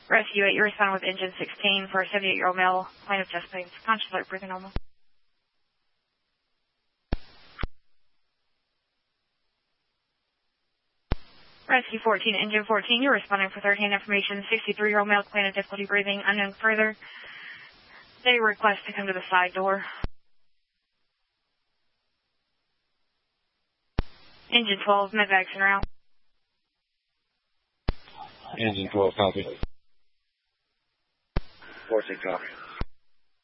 Rescue 8, you respond with engine 16 for a 78-year-old male, plaintiff chest pains, conscious alert, breathing normal. Rescue 14, engine 14, you're responding for third-hand information, 63-year-old male, plaintiff difficulty breathing, unknown further. They request to come to the side door. Engine 12, medvacs en route. Engine 12, copy. 4-6, copy.